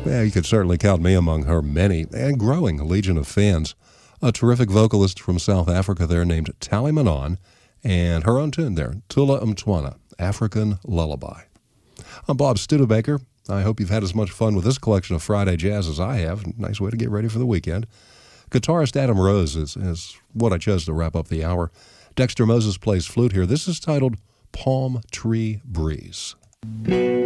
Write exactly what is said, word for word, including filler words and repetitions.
Yeah, you could certainly count me among her many and growing legion of fans. A terrific vocalist from South Africa there named Tally Manon, and her own tune there, Tula Mtwana, African Lullaby. I'm Bob Studebaker. I hope you've had as much fun with this collection of Friday jazz as I have. Nice way to get ready for the weekend. Guitarist Adam Rose is, is what I chose to wrap up the hour. Dexter Moses plays flute here. This is titled Palm Tree Breeze.